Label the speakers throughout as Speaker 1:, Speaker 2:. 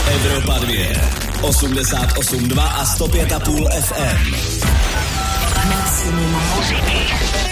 Speaker 1: Evropa 2, 88,2 a 105,5 FM.
Speaker 2: Maximum muziky.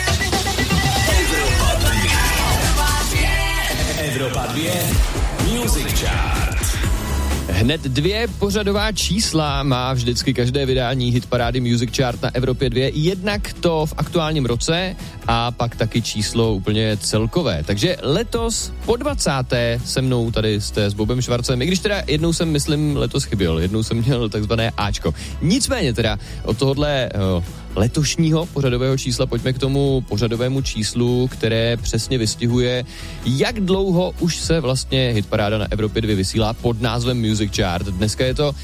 Speaker 1: Evropa 2, Music Chart.
Speaker 3: Hned 2 pořadová čísla má vždycky každé vydání hitparády Music Chart na Evropě 2. Jednak to v aktuálním roce a pak taky číslo úplně celkové. Takže letos po 20. se mnou tady jste s Bobem Švarcem, i když teda jednou jsem, myslím, letos chyběl, jednou jsem měl takzvané Ačko. Nicméně teda od tohohle letošního pořadového čísla pojďme k tomu pořadovému číslu, které přesně vystihuje, jak dlouho už se vlastně hitparáda na Evropě 2 vysílá pod názvem Music Chart. Dneska je to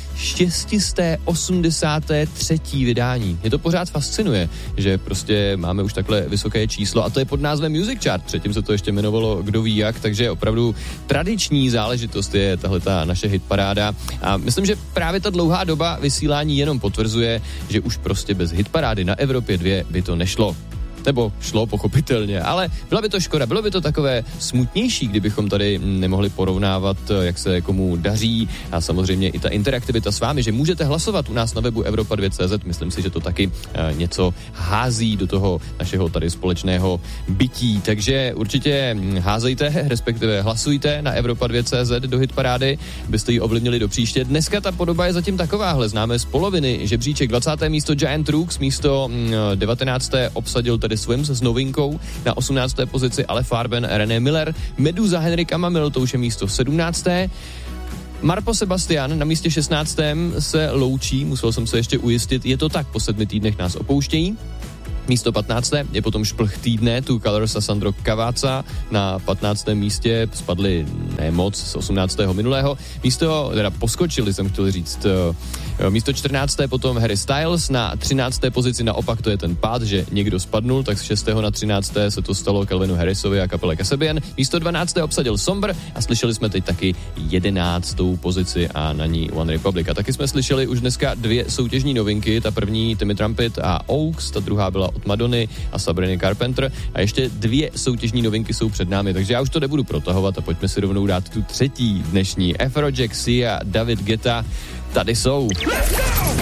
Speaker 3: 683. vydání. Mě to pořád fascinuje, že prostě máme už takhle vysoké číslo a to je pod názvem Music Chart. Předtím se to ještě jmenovalo kdo ví jak, takže opravdu tradiční záležitost je tahleta naše hitparáda a myslím, že právě ta dlouhá doba vysílání jenom potvrzuje, že už prostě bez hitparády na Evropě 2 by to nešlo. Nebo šlo pochopitelně, ale byla by to škoda, bylo by to takové smutnější, kdybychom tady nemohli porovnávat, jak se komu daří a samozřejmě i ta interaktivita s vámi, že můžete hlasovat u nás na webu Evropa2.cz, myslím si, že to taky něco hází do toho našeho tady společného bytí, takže určitě házejte, respektive hlasujte na Evropa2.cz do hitparády, byste ji ovlivnili do příště. Dneska ta podoba je zatím takováhle, známe z poloviny žebříček, 20. místo Giant Rooks, místo 19. obsadil tady Swims s novinkou, na 18. pozici Ale Farben, René Miller, Meduza Henrika Mamil, to už je místo 17. Marpo Sebastian na místě 16. se loučí, musel jsem se ještě ujistit, je to tak, po 7 týdnech nás opouštějí. Místo 15. je potom šplh týdne, Two Colors a Sandro Cavazza. Na 15. místě spadli nemoc z 18. minulého. Místo, teda poskočili jsem chtěl říct, místo 14. potom Harry Styles, na 13. pozici naopak to je ten pád, že někdo spadnul, tak z 6. na 13. se to stalo Calvinu Harrisovi a kapele Kasabian. Místo 12. obsadil Somber a slyšeli jsme teď taky 11. pozici a na ní One Republic. A taky jsme slyšeli už dneska 2 soutěžní novinky, ta první Timmy Trumpet a Oaks, ta druhá byla od Madony a Sabriny Carpenter a ještě 2 soutěžní novinky jsou před námi, takže já už to nebudu protahovat a pojďme si rovnou dát tu třetí dnešní. Afrojack, Sia, David Guetta, tady jsou.